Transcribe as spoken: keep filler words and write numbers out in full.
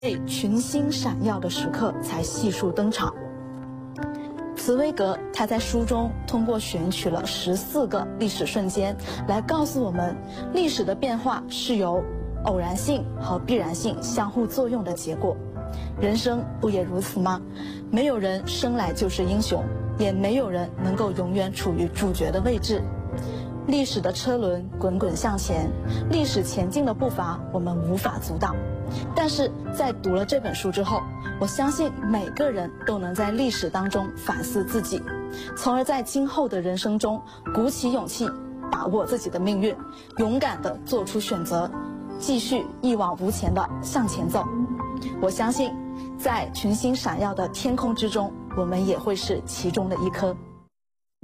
群星闪耀的时刻才悉数登场。茨威格他在书中通过选取了十四个历史瞬间来告诉我们，历史的变化是由偶然性和必然性相互作用的结果。人生不也如此吗？没有人生来就是英雄，也没有人能够永远处于主角的位置。历史的车轮滚滚向前，历史前进的步伐我们无法阻挡。但是在读了这本书之后，我相信每个人都能在历史当中反思自己，从而在今后的人生中鼓起勇气，把握自己的命运，勇敢地做出选择，继续一往无前地向前走。我相信在群星闪耀的天空之中，我们也会是其中的一颗。